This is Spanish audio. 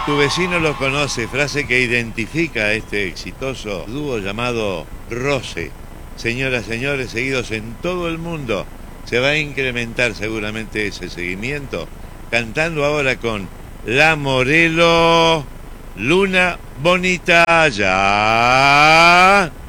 Tu vecino los conoce, frase que identifica a este exitoso dúo llamado Roce. Señoras, señores, seguidos en todo el mundo. Se va a incrementar seguramente ese seguimiento. Cantando ahora con La Morelo, Luna Bonita, ya.